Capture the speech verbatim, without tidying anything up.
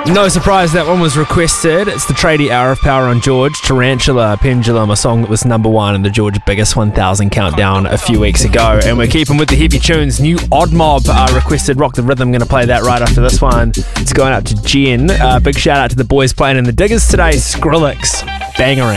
No surprise that one was requested. It's the Tradie Hour of Power on George. Tarantula Pendulum, a song that was number one in the George Biggest one thousand countdown a few weeks ago. And we're keeping with the heavy tunes. New Odd Mob uh, requested Rock the Rhythm. Going to play that right after this one. It's going out to Jen. Uh, big shout out to the boys playing in the Diggers today. Skrillex, bangering.